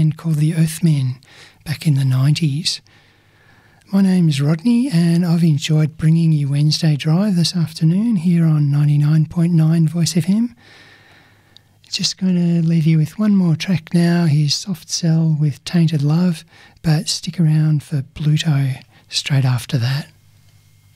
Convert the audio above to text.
band called the Earthmen back in the 90s. My name's Rodney, and I've enjoyed bringing you Wednesday Drive this afternoon here on 99.9 Voice FM. Just going to leave you with one more track now. Here's Soft Cell with Tainted Love, but stick around for Bluto straight after that.